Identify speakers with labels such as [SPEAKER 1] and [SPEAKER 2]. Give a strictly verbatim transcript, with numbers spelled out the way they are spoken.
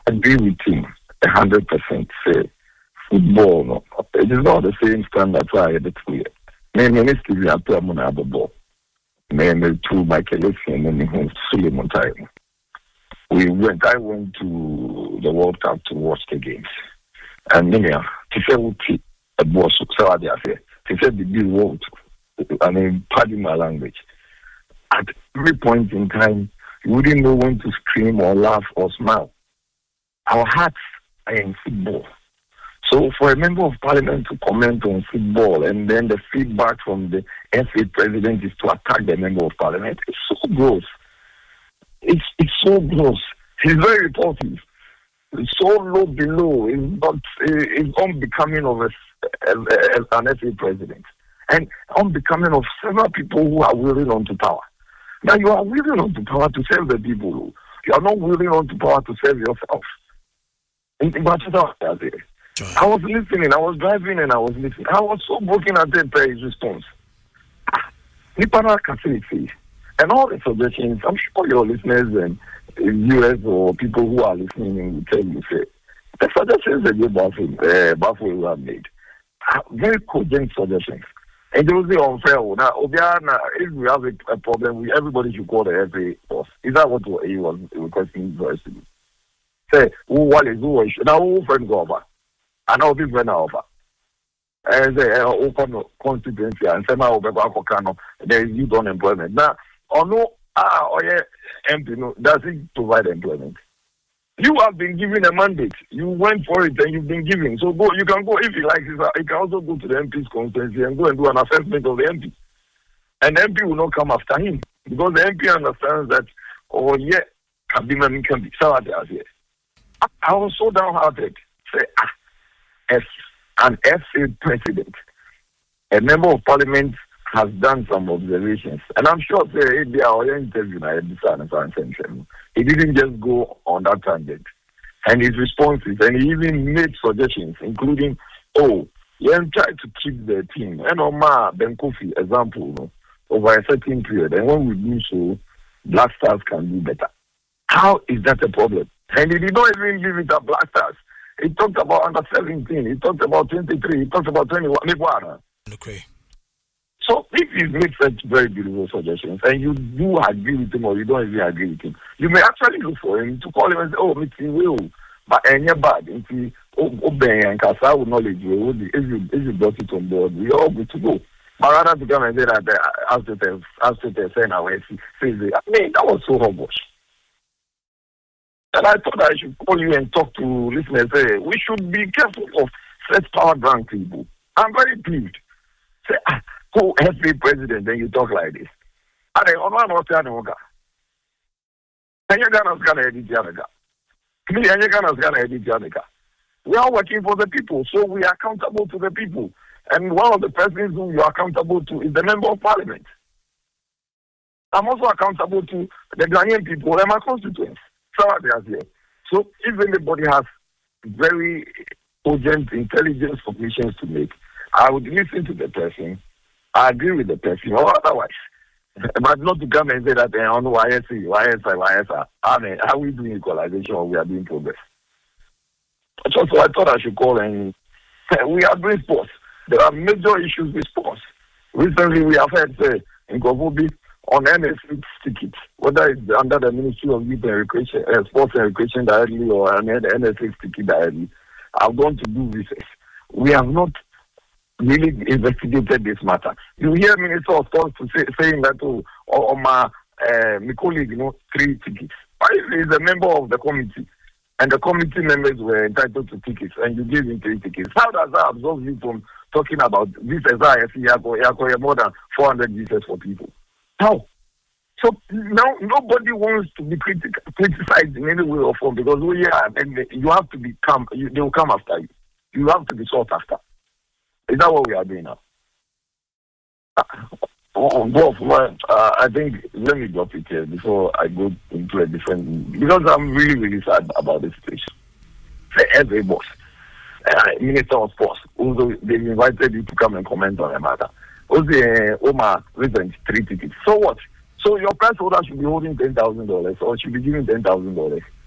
[SPEAKER 1] agree with him a hundred percent. Say football, no, it is not the same standard. I had it clear. Many ministry have to have a ball. Many to Michael Essien and then Suleiman time. We went. I went to the World Cup to watch the games, and then yeah, to say what a boss so I say to say the big world. I mean, pardon my language. At every point in time, you wouldn't know when to scream or laugh or smile. Our hearts are in football. So for a member of parliament to comment on football and then the feedback from the F A president is to attack the member of parliament, it's so gross. It's it's so gross. It's very repulsive. It's so low below. It's not. It's unbecoming of a, a, a, an F A president, and unbecoming of several people who are willing onto power. Now you are willing onto power to serve the people. You are not willing onto power to serve yourself. I was listening. I was driving and I was listening. I was so broken at the his response. And all the suggestions, I'm sure your listeners and U S or people who are listening will tell you, say, the suggestions that you uh, Buffalo have made are very cogent suggestions. And they will say unfair. Now, Obiana, if we have a, a problem, we, everybody should call the F A boss. Is that what he was requesting for us to do? Say, who what is who is now who friends go over? And I'll be friends over. And say, open constituency and say, my Obama, there is youth unemployment. Now, or no, ah, or yeah, M P, no, does it provide employment? You have been given a mandate. You went for it and you've been given. So go. You can go if you like. You can also go to the M P's constituency and go and do an assessment of the M P. And the M P will not come after him because the M P understands that. Oh yeah, can be can be. So I, I was so downhearted. Say, ah, as an F A president, a member of parliament has done some observations, and I'm sure say in our interview, he didn't just go on that tangent, and his responses, and he even made suggestions, including, oh, you try to keep the team, and Omar Ben Kofi example, you know, over a certain period, and when we do so, Black Stars can do better. How is that a problem? And he did not even give it a Black Stars. He talked about under seventeen, he talked about twenty-three, he talked about twenty-one.
[SPEAKER 2] Okay.
[SPEAKER 1] So if you make such very beautiful suggestions and you do agree with him or you don't even agree with him, you may actually look for him to call him and say, oh, it's will, but any bad, it's obey and Kasa with knowledge, if you if you brought it on board, we all good to go. But rather to come and say that after the after the saying away, say, I mean, that was so horrible. And I thought I should call you and talk to listeners. Say, we should be careful of such power drunk people. I'm very pleased. Say, ah, who every president, then you talk like this. And then on one or the other, and you're gonna scan edit Yanaka. Me and you're gonna scan edit Yanaka. We are working for the people, so we are accountable to the people. And one of the persons who you are accountable to is the member of parliament. I'm also accountable to the Ghanaian people and my constituents. So So if anybody has very urgent intelligence submissions to make, I would listen to the person. I agree with the person, or otherwise. But not to come and say that on Y S C, Y S I, Y S I. I mean, are we doing equalization or we are doing progress? So, so I thought I should call and we are doing sports. There are major issues with sports. Recently, we have heard say, in Kofobi on N S six tickets, whether it's under the Ministry of Youth and Recreation, uh, Sports and Recreation directly or an N S six ticket directly, I've gone to do research. We have not really investigated this matter. You hear Minister of Sports to say, saying that, oh, or, or my, uh, my colleague, you know, three tickets. Why is he a member of the committee? And the committee members were entitled to tickets, and you gave him three tickets. How does that absolve you from talking about this as I see more than four hundred visas for people? How? So now nobody wants to be critic, criticized in any way or form because we are, and you have to become, you, they will come after you. You have to be sought after. Is that what we are doing now? Uh, oh, both, well, uh, I think, let me drop it here before I go into a different, because I'm really, really sad about this situation. Say every boss, uh, Minister of Sports, although they've invited you to come and comment on the matter. Also, uh, Omar recent three tickets. So what? So your press holder should be holding ten thousand dollars or should be giving ten thousand dollars.